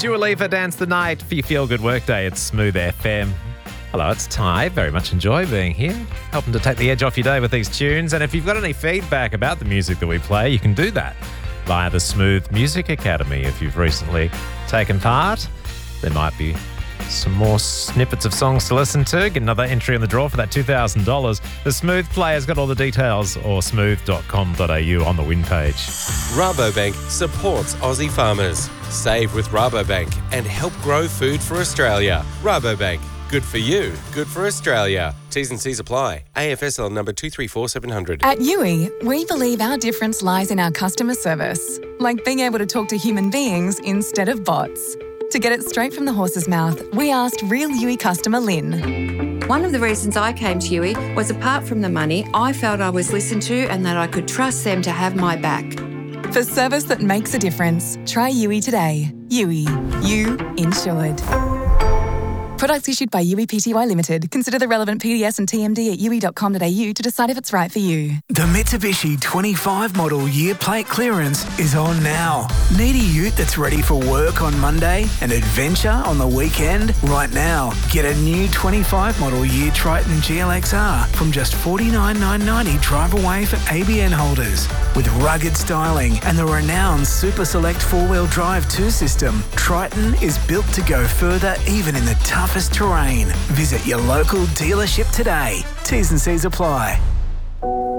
Dua Lipa, Dance the Night for your feel-good workday. It's Smooth FM. Hello, it's Ty. Very much enjoy being here, helping to take the edge off your day with these tunes. And if you've got any feedback about the music that we play, you can do that via the Smooth Music Academy. If you've recently taken part, there might be some more snippets of songs to listen to. Get another entry in the draw for that $2,000. The Smooth Player's got all the details, or smooth.com.au on the win page. Rabobank supports Aussie farmers. Save with Rabobank and help grow food for Australia. Rabobank. Good for you, good for Australia. T's and C's apply. AFSL number 234700. At Yui, we believe our difference lies in our customer service, like being able to talk to human beings instead of bots. To get it straight from the horse's mouth, we asked real Yui customer Lynn. One of the reasons I came to Yui was, apart from the money, I felt I was listened to and that I could trust them to have my back. For service that makes a difference, try Yui today. Yui. You insured. Products issued by Yui Pty Limited. Consider the relevant PDS and TMD at yui.com.au to decide if it's right for you. The Mitsubishi 25 model year plate clearance is on now. Need a ute that's ready for work on Monday and adventure on the weekend? Right now, get a new 25 model year Triton GLXR from just $49,990 drive away for ABN holders. With rugged styling and the renowned Super Select 4-wheel drive 2 system, Triton is built to go further even in the toughest terrain. Visit your local dealership today. T's and C's apply.